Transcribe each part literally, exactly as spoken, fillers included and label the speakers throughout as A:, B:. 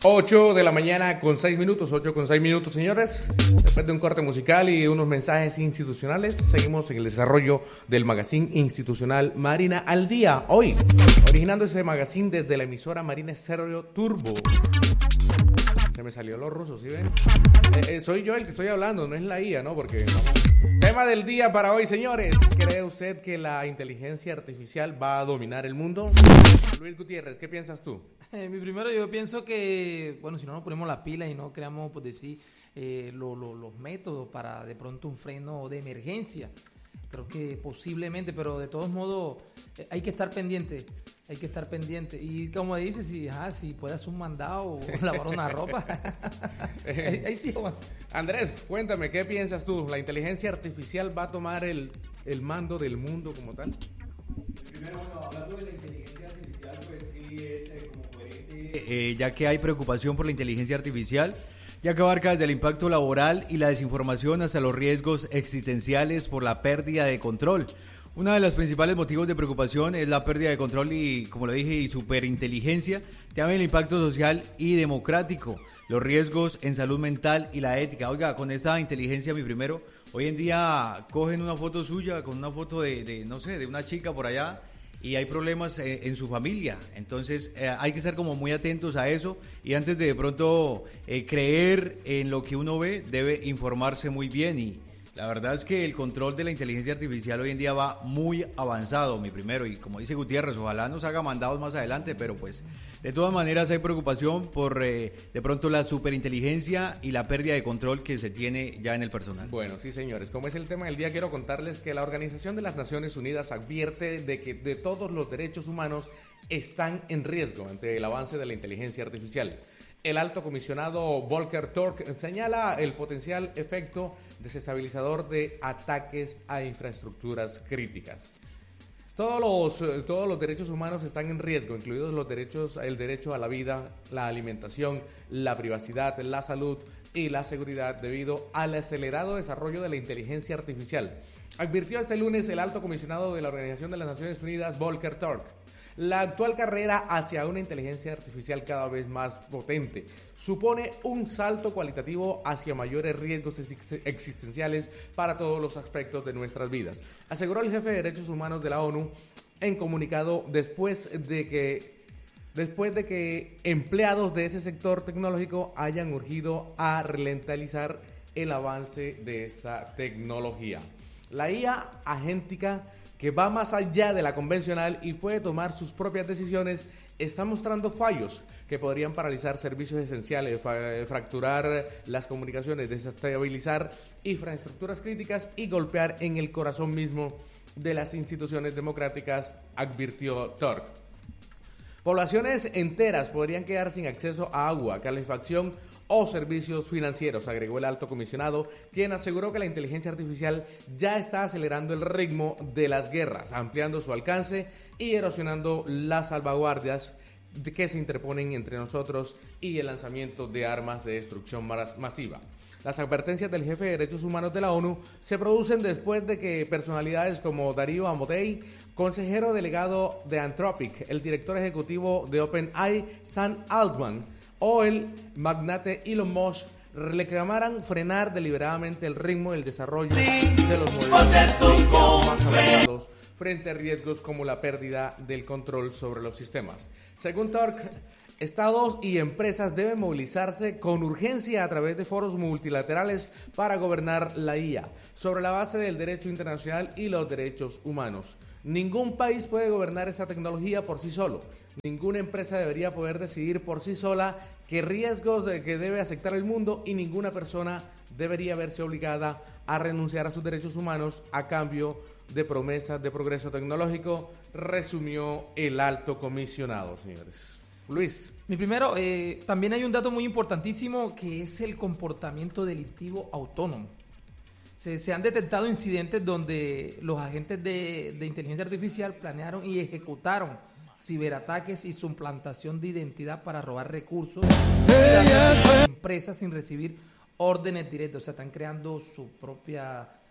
A: ocho de la mañana con seis minutos, ocho con seis minutos, señores. Después de un corte musical y unos mensajes institucionales, seguimos en el desarrollo del magazine institucional Marina al Día. Hoy, originando ese magazine desde la emisora Marina Estéreo Turbo. Se me salió lo ruso, ¿sí ven? Eh, eh, soy yo el que estoy hablando, no es la I A, ¿no? Porque... Tema del día para hoy, señores. ¿Cree usted que la inteligencia artificial va a dominar el mundo? Luis Gutiérrez, ¿qué piensas tú?
B: Eh, mi primero, yo pienso que, bueno, si no nos ponemos las pilas y no creamos, pues decir, eh, lo, lo, los métodos para de pronto un freno de emergencia, creo que posiblemente, pero de todos modos eh, hay que estar pendiente, hay que estar pendiente. Y como dices, si, ah, si puedes hacer un mandado o lavar una ropa, ahí, ahí sí, Juan.
A: Andrés, cuéntame, ¿qué piensas tú? ¿La inteligencia artificial va a tomar el, el mando del mundo como tal?
C: Primero, bueno, hablando de la inteligencia artificial, pues sí es eh, como coherente, eh, ya que hay preocupación por la inteligencia artificial, ya que abarca desde el impacto laboral y la desinformación hasta los riesgos existenciales por la pérdida de control. Uno de los principales motivos de preocupación es la pérdida de control y, como lo dije, y superinteligencia, también el impacto social y democrático, los riesgos en salud mental y la ética. Oiga, con esa inteligencia, mi primero, hoy en día cogen una foto suya con una foto de, de no sé, de una chica por allá y hay problemas en, en su familia. Entonces eh, hay que estar como muy atentos a eso y antes de de pronto eh, creer en lo que uno ve, debe informarse muy bien. Y la verdad es que el control de la inteligencia artificial hoy en día va muy avanzado, mi primero, y como dice Gutiérrez, ojalá nos haga mandados más adelante, pero pues de todas maneras hay preocupación por eh, de pronto la superinteligencia y la pérdida de control que se tiene ya en el personal.
A: Bueno, sí, señores, como es el tema del día, quiero contarles que la Organización de las Naciones Unidas advierte de que de todos los derechos humanos están en riesgo ante el avance de la inteligencia artificial. El alto comisionado Volker Turk señala el potencial efecto desestabilizador de ataques a infraestructuras críticas. Todos los, todos los derechos humanos están en riesgo, incluidos los derechos, el derecho a la vida, la alimentación, la privacidad, la salud y la seguridad debido al acelerado desarrollo de la inteligencia artificial. Advirtió este lunes el alto comisionado de la Organización de las Naciones Unidas, Volker Turk. La actual carrera hacia una inteligencia artificial cada vez más potente supone un salto cualitativo hacia mayores riesgos existenciales para todos los aspectos de nuestras vidas, aseguró el jefe de Derechos Humanos de la ONU en comunicado después de que después de que empleados de ese sector tecnológico hayan urgido a ralentizar el avance de esa tecnología. La I A agéntica, que va más allá de la convencional y puede tomar sus propias decisiones, está mostrando fallos que podrían paralizar servicios esenciales, fracturar las comunicaciones, desestabilizar infraestructuras críticas y golpear en el corazón mismo de las instituciones democráticas, advirtió Turk. Poblaciones enteras podrían quedar sin acceso a agua, calefacción o servicios financieros, agregó el alto comisionado, quien aseguró que la inteligencia artificial ya está acelerando el ritmo de las guerras, ampliando su alcance y erosionando las salvaguardias que se interponen entre nosotros y el lanzamiento de armas de destrucción masiva. Las advertencias del jefe de Derechos Humanos de la ONU se producen después de que personalidades como Darío Amodei, consejero delegado de Anthropic, el director ejecutivo de OpenAI, Sam Altman, o el magnate Elon Musk reclamaran frenar deliberadamente el ritmo del desarrollo de los modelos más avanzados frente a riesgos como la pérdida del control sobre los sistemas. Según Turk, estados y empresas deben movilizarse con urgencia a través de foros multilaterales para gobernar la I A, sobre la base del derecho internacional y los derechos humanos. Ningún país puede gobernar esa tecnología por sí solo. Ninguna empresa debería poder decidir por sí sola qué riesgos que debe aceptar el mundo y ninguna persona debería verse obligada a renunciar a sus derechos humanos a cambio de promesas de progreso tecnológico, resumió el alto comisionado, señores. Luis.
B: Mi primero, eh, también hay un dato muy importantísimo que es el comportamiento delictivo autónomo. Se, se han detectado incidentes donde los agentes de, de inteligencia artificial planearon y ejecutaron ciberataques y suplantación de identidad para robar recursos de empresas sin recibir órdenes directas. O sea, están creando su propia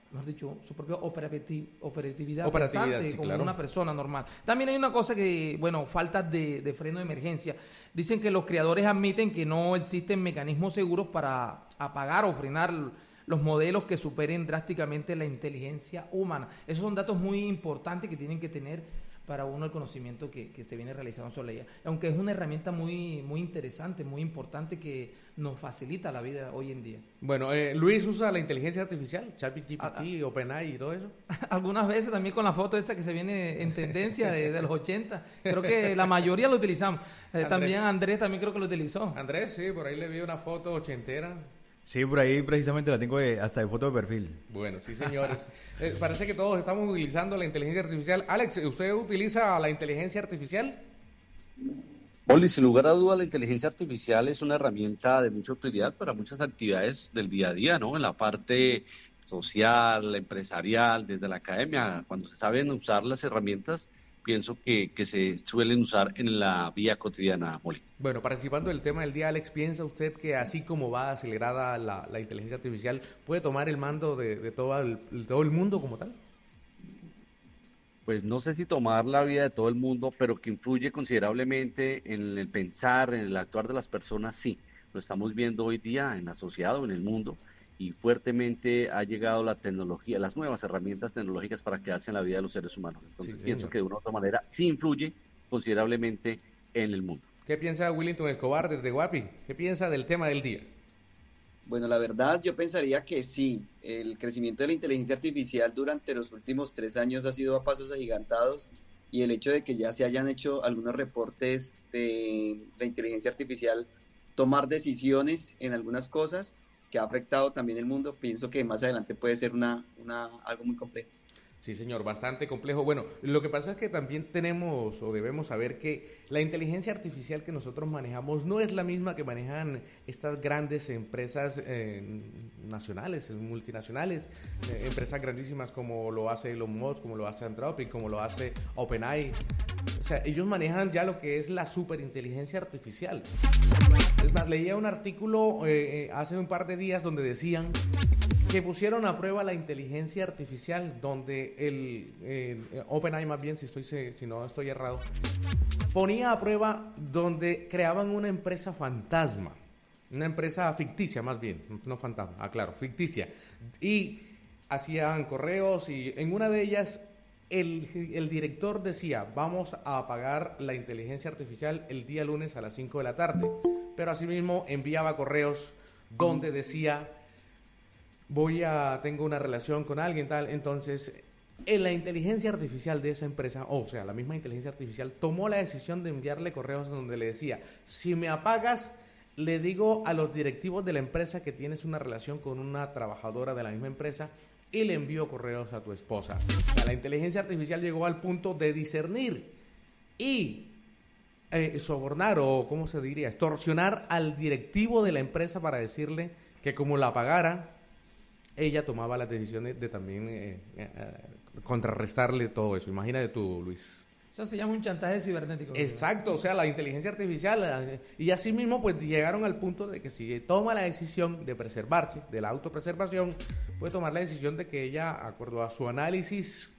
B: mejor dicho, su propia operatividad, operatividad,
A: Operatividad,
B: pensante,
A: sí,
B: como
A: claro.
B: una persona normal. También hay una cosa que, bueno, falta de, de freno de emergencia. Dicen que los creadores admiten que no existen mecanismos seguros para apagar o frenar los modelos que superen drásticamente la inteligencia humana. Esos son datos muy importantes que tienen que tener para uno el conocimiento que, que se viene realizando sobre ella. Aunque es una herramienta muy, muy interesante, muy importante que nos facilita la vida hoy en día.
A: Bueno, eh, Luis usa la inteligencia artificial, ChatGPT,
B: Ah, ah.
A: OpenAI y todo eso.
B: Algunas veces también con la foto esa que se viene en tendencia de, de los ochenta. Creo que la mayoría lo utilizamos. Eh,
A: Andrés.
B: también Andrés también creo que lo utilizó.
A: Andrés, sí, por ahí le vi una foto ochentera.
C: Sí, por ahí precisamente la tengo de- hasta de foto de perfil.
A: Bueno, sí, señores. Eh, parece que todos estamos utilizando la inteligencia artificial. Alex, ¿usted utiliza la inteligencia artificial?
D: Oli, sin lugar a duda, la inteligencia artificial es una herramienta de mucha utilidad para muchas actividades del día a día, ¿no? En la parte social, empresarial, desde la academia. Cuando se saben usar las herramientas, pienso que, que se suelen usar en la vida cotidiana, Molly.
A: Bueno, participando del tema del día, Alex, ¿piensa usted que así como va acelerada la, la inteligencia artificial, puede tomar el mando de, de todo, el, de todo el mundo como tal?
D: Pues no sé si tomar la vida de todo el mundo, pero que influye considerablemente en el pensar, en el actuar de las personas, sí. Lo estamos viendo hoy día en la sociedad o en el mundo y fuertemente ha llegado la tecnología, las nuevas herramientas tecnológicas para quedarse en la vida de los seres humanos. Entonces
A: Sí,
D: pienso
A: señor.
D: que de una u otra manera sí influye considerablemente en el mundo.
A: ¿Qué piensa Willington Escobar desde Guapi? ¿Qué piensa del tema del día?
E: Bueno, la verdad yo pensaría que sí, el crecimiento de la inteligencia artificial durante los últimos tres años ha sido a pasos agigantados y el hecho de que ya se hayan hecho algunos reportes de la inteligencia artificial tomar decisiones en algunas cosas que ha afectado también el mundo, pienso que más adelante puede ser una, una, algo muy complejo.
A: Sí, señor, bastante complejo. Bueno, lo que pasa es que también tenemos o debemos saber que la inteligencia artificial que nosotros manejamos no es la misma que manejan estas grandes empresas eh, nacionales, multinacionales, eh, empresas grandísimas como lo hace Elon Musk, como lo hace Anthropic, como lo hace OpenAI. O sea, ellos manejan ya lo que es la superinteligencia artificial. Es más, leía un artículo eh, eh, hace un par de días donde decían que pusieron a prueba la inteligencia artificial, donde el eh, OpenAI, más bien, si, estoy, si no estoy errado, ponía a prueba donde creaban una empresa fantasma, una empresa ficticia más bien, no fantasma, ah, claro, ficticia, y hacían correos y en una de ellas el, el director decía, vamos a apagar la inteligencia artificial el día lunes a las cinco de la tarde, pero asimismo enviaba correos donde decía, voy a, tengo una relación con alguien, tal, entonces, en la inteligencia artificial de esa empresa, o sea, la misma inteligencia artificial, tomó la decisión de enviarle correos donde le decía, si me apagas, le digo a los directivos de la empresa que tienes una relación con una trabajadora de la misma empresa y le envío correos a tu esposa. O sea, la inteligencia artificial llegó al punto de discernir y eh, sobornar, o ¿cómo se diría? Extorsionar al directivo de la empresa para decirle que como la pagara, ella tomaba las decisiones de también eh, eh, contrarrestarle todo eso. Imagínate tú, Luis.
B: Eso se llama un chantaje cibernético.
A: Exacto, o sea, la inteligencia artificial. eh, Y así mismo, pues llegaron al punto de que si toma la decisión de preservarse, de la autopreservación, puede tomar la decisión de que ella, de acuerdo a su análisis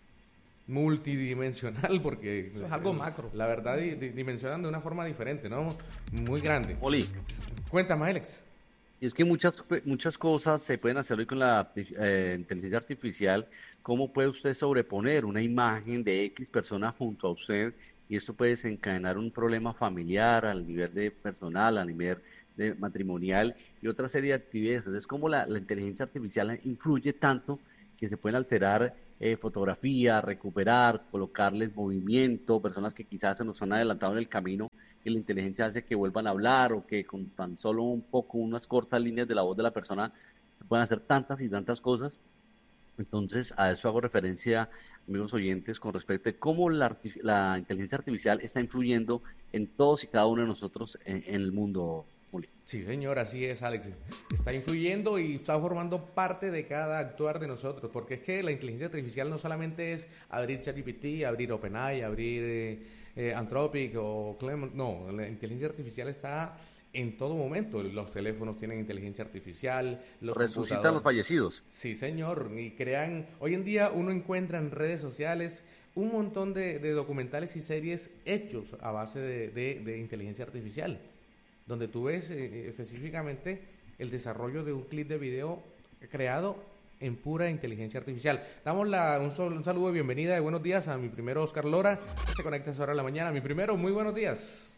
A: multidimensional, porque
B: Eso es algo macro.
A: La verdad, di- di- dimensionan de una forma diferente, ¿no? Muy grande.
D: Molly,
A: Cuéntame, Alex.
D: y es que muchas, muchas cosas se pueden hacer hoy con la eh, inteligencia artificial. ¿Cómo puede usted sobreponer una imagen de X persona junto a usted? Y esto puede desencadenar un problema familiar al nivel de personal, a nivel de matrimonial y otra serie de actividades. Es como la, la inteligencia artificial influye tanto que se pueden alterar eh, fotografías, recuperar, colocarles movimiento, personas que quizás se nos han adelantado en el camino y la inteligencia hace que vuelvan a hablar o que con tan solo un poco, unas cortas líneas de la voz de la persona se pueden hacer tantas y tantas cosas. Entonces, a eso hago referencia, amigos oyentes, con respecto a cómo la, arti- la inteligencia artificial está influyendo en todos y cada uno de nosotros en, en el mundo, Juli.
A: Sí, señor, así es, Alex. Está influyendo y está formando parte de cada actuar de nosotros, porque es que la inteligencia artificial no solamente es abrir ChatGPT, abrir OpenAI, abrir eh, eh, Anthropic o Clement, no, la inteligencia artificial está en todo momento. Los teléfonos tienen inteligencia artificial, los
D: resucitan los fallecidos.
A: Sí, señor, y crean, hoy en día uno encuentra en redes sociales un montón de, de documentales y series hechos a base de, de, de inteligencia artificial, donde tú ves eh, específicamente el desarrollo de un clip de video creado en pura inteligencia artificial. Damos la, un, sol, un saludo de bienvenida de buenos días a mi primero Oscar Lora, que se conecta a esa hora de la mañana. Mi primero, muy buenos días.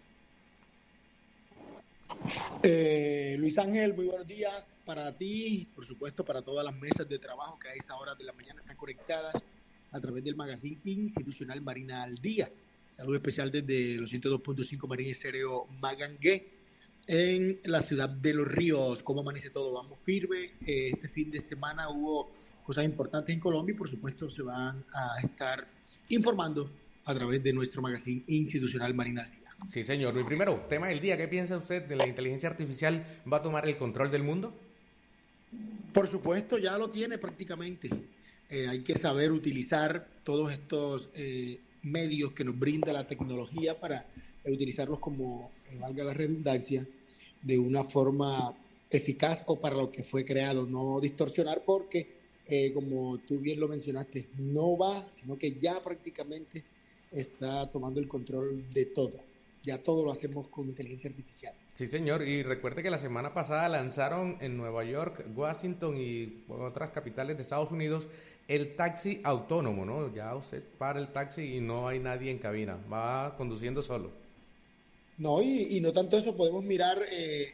F: Eh, Luis Ángel, muy buenos días para ti, por supuesto para todas las mesas de trabajo que a esa hora de la mañana están conectadas a través del magazine institucional Marina al Día. Saludo especial desde los ciento dos punto cinco Marina Estéreo Magangué en la ciudad de Los Ríos. ¿Cómo amanece todo? Vamos firme. Eh, este fin de semana hubo cosas importantes en Colombia y por supuesto se van a estar informando a través de nuestro magazine institucional Marina al Día.
A: Sí, señor. Mi primero, tema del día. ¿Qué piensa usted de la inteligencia artificial? ¿Va a tomar el control del mundo?
F: Por supuesto, ya lo tiene prácticamente. Eh, hay que saber utilizar todos estos eh, medios que nos brinda la tecnología para eh, utilizarlos como, eh, valga la redundancia, de una forma eficaz o para lo que fue creado. No distorsionar porque, eh, como tú bien lo mencionaste, no va, sino que ya prácticamente está tomando el control de todo. Ya todo lo hacemos con inteligencia artificial.
A: Sí, señor. Y recuerde que la semana pasada lanzaron en Nueva York, Washington y otras capitales de Estados Unidos el taxi autónomo, ¿no? Ya usted para el taxi y no hay nadie en cabina. Va conduciendo solo.
F: No, y, y no tanto eso. Podemos mirar, eh,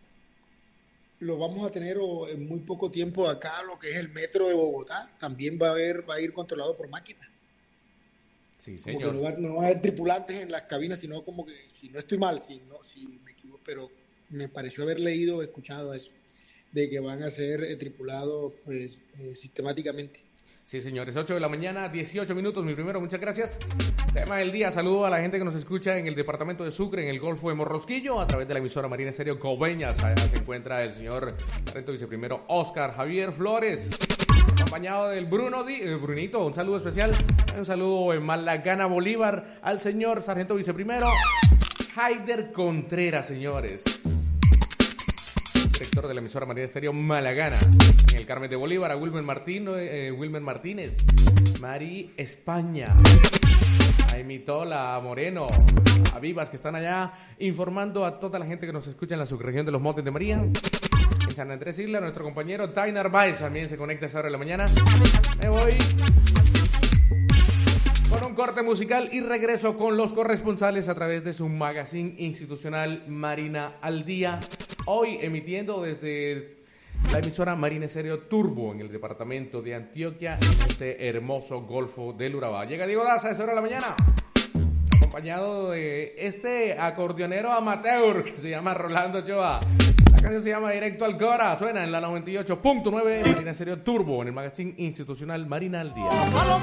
F: lo vamos a tener o, en muy poco tiempo acá, lo que es el metro de Bogotá. También va a haber, va a ir controlado por máquinas.
A: Sí,
F: como
A: señor.
F: que no va, no va a haber tripulantes en las cabinas, sino como que, si no estoy mal, si, no, si me equivoco, pero me pareció haber leído o escuchado eso, de que van a ser eh, tripulados pues eh, sistemáticamente.
A: Sí, señores, ocho de la mañana, dieciocho minutos, mi primero, muchas gracias. Tema del día, saludo a la gente que nos escucha en el departamento de Sucre, en el Golfo de Morrosquillo, a través de la emisora Marina Estéreo Coveñas. Allá se encuentra el señor sargento viceprimero Oscar Javier Flores, acompañado del Bruno, Di, eh, Brunito, un saludo especial, un saludo en Malagana, Bolívar, al señor sargento viceprimero Haider Contreras, señores, director de la emisora Marina Estéreo Malagana, en el Carmen de Bolívar, a Wilmer, Martín, eh, Wilmer Martínez, Mari España, a Emitola, a Moreno, a Vivas, que están allá informando a toda la gente que nos escucha en la subregión de los Montes de María. En San Andrés Isla, nuestro compañero Dainar Baez también se conecta a esa hora de la mañana. Me voy con un corte musical y regreso con los corresponsales a través de su magazine institucional Marina al Día. Hoy emitiendo desde la emisora Marina Estéreo Turbo en el departamento de Antioquia, en ese hermoso Golfo del Urabá. Llega Diego Daza a esa hora de la mañana, acompañado de este acordeonero amateur que se llama Rolando Ochoa. La canción se llama Directo al Cora, suena en la noventa y ocho punto nueve Marina Estéreo Turbo en el magazine institucional Marina al Día.